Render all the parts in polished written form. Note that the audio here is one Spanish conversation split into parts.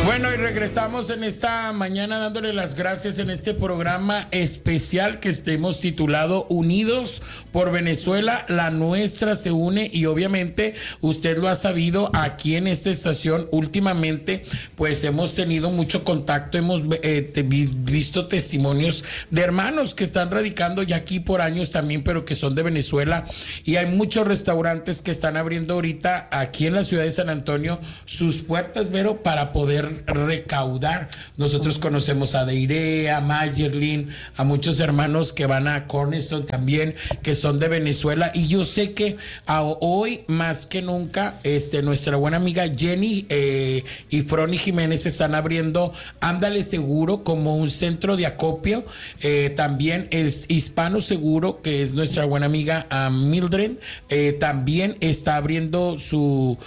Bueno, y regresamos en esta mañana dándole las gracias en este programa especial que hemos titulado Unidos por Venezuela, la nuestra se une, y obviamente usted lo ha sabido aquí en esta estación últimamente, pues hemos tenido mucho contacto, hemos visto testimonios de hermanos que están radicando ya aquí por años también, pero que son de Venezuela, y hay muchos restaurantes que están abriendo ahorita aquí en la ciudad de San Antonio sus puertas, Vero, para poder recaudar. Nosotros conocemos a Deiré, a Mayerlin, a muchos hermanos que van a Cornerstone también, que son de Venezuela, y yo sé que hoy más que nunca nuestra buena amiga Jenny y Frony Jiménez están abriendo Ándale Seguro como un centro de acopio. También es Hispano Seguro, que es nuestra buena amiga Mildred, también está abriendo su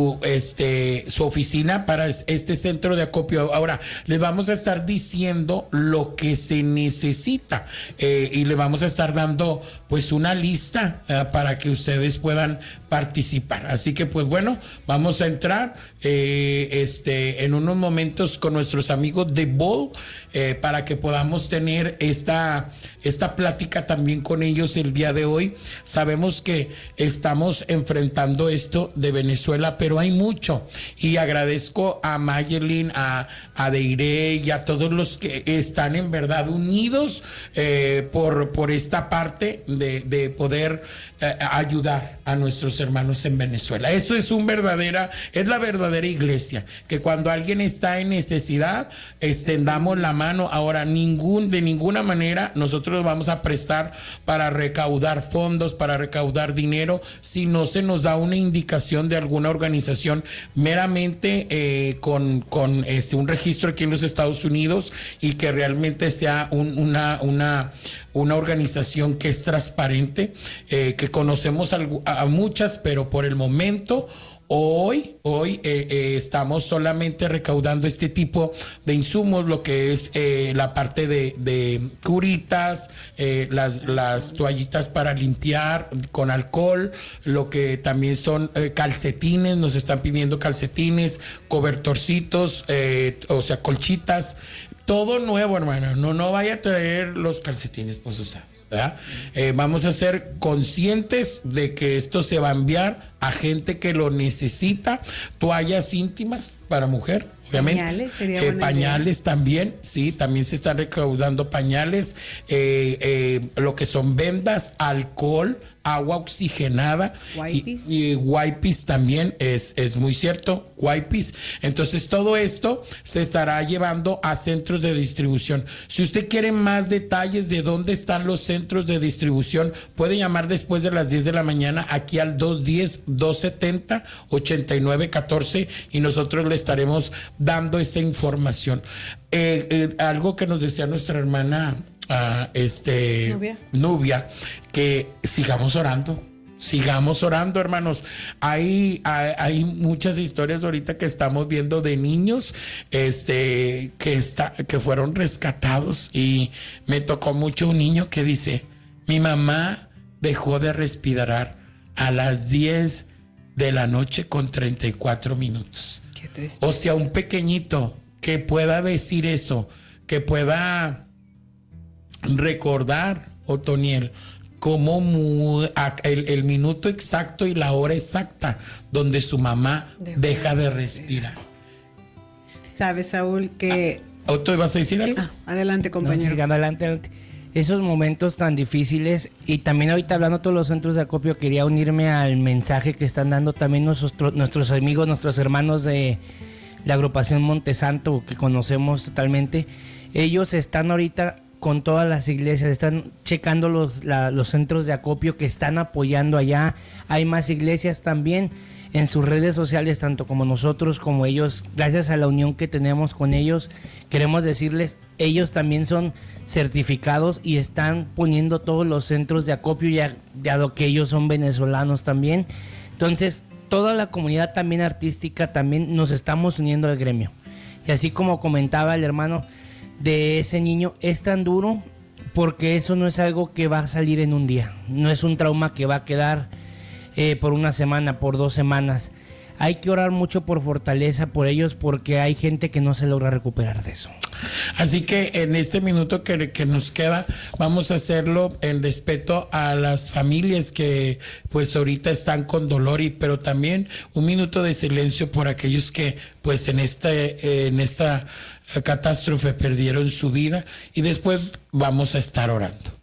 oficina para este centro de acopio. Ahora les vamos a estar diciendo lo que se necesita, y le vamos a estar dando pues una lista para que ustedes puedan participar. Así que pues bueno, vamos a entrar en unos momentos con nuestros amigos de Ball, para que podamos tener esta plática también con ellos el día de hoy. Sabemos que estamos enfrentando esto de Venezuela, pero hay mucho, y agradezco a Mayerlin, a Deiré y a todos los que están en verdad unidos por esta parte de poder ayudar a nuestros hermanos en Venezuela. Esto es la verdadera iglesia, que cuando alguien está en necesidad, extendamos la mano. Ahora, de ninguna manera nosotros vamos a prestar para recaudar fondos, para recaudar dinero, si no se nos da una indicación de alguna organización meramente con un registro aquí en los Estados Unidos, y que realmente sea una organización que es transparente, que conocemos a muchas, pero por el momento hoy estamos solamente recaudando este tipo de insumos, lo que es la parte de curitas, las toallitas para limpiar con alcohol, lo que también son calcetines, nos están pidiendo calcetines, cobertorcitos, colchitas, todo nuevo, hermano. No vaya a traer los calcetines pues usados, ¿verdad? Vamos a ser conscientes de que esto se va a enviar a gente que lo necesita. Toallas íntimas para mujer, obviamente. Pañales también, sí, también se están recaudando pañales, lo que son vendas, alcohol, agua oxigenada, y wipes también, es muy cierto, wipes. Entonces todo esto se estará llevando a centros de distribución. Si usted quiere más detalles de dónde están los centros de distribución, puede llamar después de las 10 de la mañana aquí al 210-270-8914, y nosotros le estaremos dando esa información. Algo que nos decía nuestra hermana Nubia, que sigamos orando, hermanos. Hay muchas historias ahorita que estamos viendo de niños que fueron rescatados, y me tocó mucho un niño que dice: mi mamá dejó de respirar a las 10 de la noche con 34 minutos. Qué triste. O sea, un pequeñito que pueda decir eso, que pueda recordar, Otoniel, como el minuto exacto y la hora exacta donde su mamá deja de respirar. ¿Sabes, Saúl, que... ¿Otto, ibas a decir algo? Adelante, compañero. No, adelante. Esos momentos tan difíciles, y también ahorita hablando de todos los centros de acopio, quería unirme al mensaje que están dando también nuestros amigos, nuestros hermanos de la agrupación Montesanto, que conocemos totalmente. Ellos están ahorita con todas las iglesias, están checando los centros de acopio que están apoyando allá. Hay más iglesias también en sus redes sociales, tanto como nosotros como ellos. Gracias a la unión que tenemos con ellos, queremos decirles, ellos también son certificados y están poniendo todos los centros de acopio, ya dado que ellos son venezolanos también. Entonces, toda la comunidad también artística, también nos estamos uniendo al gremio. Y así como comentaba el hermano de ese niño, es tan duro porque eso no es algo que va a salir en un día, no es un trauma que va a quedar por una semana, por 2 semanas. hay que orar mucho por fortaleza por ellos, porque hay gente que no se logra recuperar de eso. Así que en este minuto que nos queda, vamos a hacerlo en respeto a las familias que pues ahorita están con dolor, pero también un minuto de silencio por aquellos que pues en esta catástrofe perdieron su vida, y después vamos a estar orando.